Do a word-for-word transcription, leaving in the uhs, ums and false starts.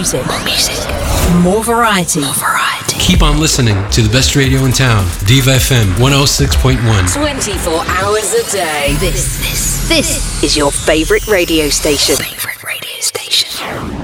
music. More music. More variety. More variety. Keep on listening to the best radio in town. Diva F M one oh six point one. twenty-four hours a day. This, this, this is your favorite radio station. Favorite radio station.